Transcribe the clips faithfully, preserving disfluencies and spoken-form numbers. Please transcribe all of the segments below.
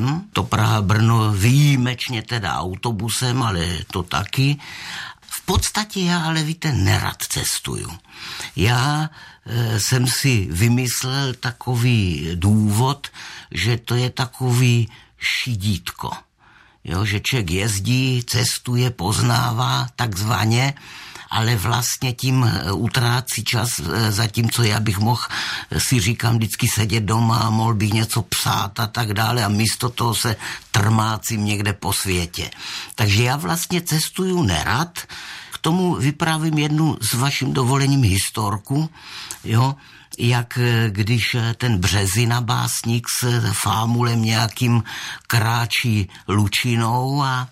autobusem, to Praha-Brno výjimečně teda autobusem, ale to taky. V podstatě já, ale víte, nerad cestuju. Já e, jsem si vymyslel takový důvod, že to je takový šidítko. Jo, že člověk jezdí, cestuje, poznává takzvaně, ale vlastně tím utrácí čas, zatímco já bych mohl, si říkám, vždycky sedět doma, mohl bych něco psát a tak dále a místo toho se trmácím někde po světě. Takže já vlastně cestuju nerad, k tomu vyprávím jednu s vaším dovolením historku, jo, jak když ten Březina básník s fámulem nějakým kráčí lučinou a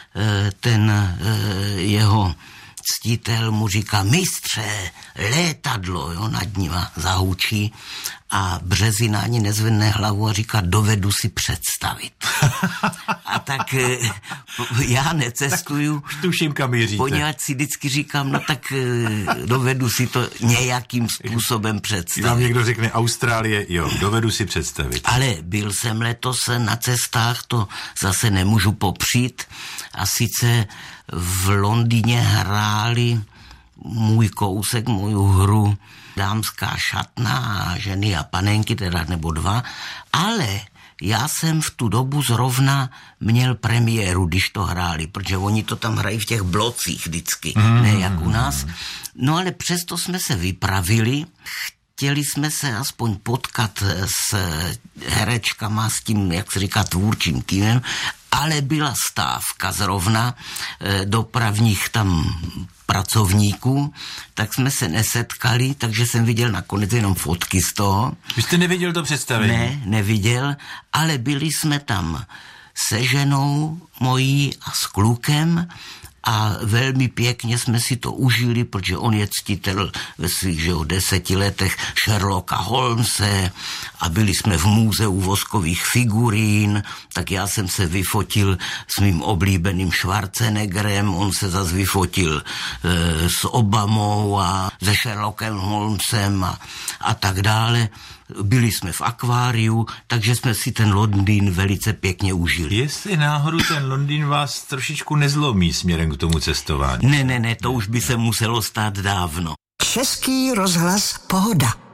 ten jeho ctitel mu říká, mistře, létadlo, jo, nad nima zahučí a Březina ani nezvedne hlavu a říká, dovedu si představit. A tak já necestuju. Tak tuším, kam míříte. Poněvadž si vždycky říkám, no tak dovedu si to nějakým způsobem představit. Vám někdo řekne Austrálie, jo, dovedu si představit. Ale byl jsem letos na cestách, to zase nemůžu popřít. A sice v Londýně hráli můj kousek, můj hru Dámská šatna a ženy a panenky, teda nebo dva, ale já jsem v tu dobu zrovna měl premiéru, když to hráli, protože oni to tam hrají v těch blocích vždycky, mm. ne jak u nás. No ale přesto jsme se vypravili, chtěli jsme se aspoň potkat s herečkama, s tím, jak se říká, tvůrčím týmem, ale byla stávka zrovna dopravních tam pracovníků, tak jsme se nesetkali, takže jsem viděl nakonec jenom fotky z toho. Vy jste neviděl to představení? Ne, neviděl, ale byli jsme tam se ženou mojí a s klukem a velmi pěkně jsme si to užili, protože on je ctitel ve svých že, deseti letech Sherlocka Holmese a byli jsme v muzeu voskových figurín, tak já jsem se vyfotil s mým oblíbeným Schwarzeneggerem, on se zase vyfotil e, s Obamou a se Sherlockem Holmesem a, a tak dále. Byli jsme v akváriu, takže jsme si ten Londýn velice pěkně užili. Jestli náhodou ten Londýn vás trošičku nezlomí směrem k tomu cestování. Ne, ne, ne, to už by se muselo stát dávno. Český rozhlas Pohoda.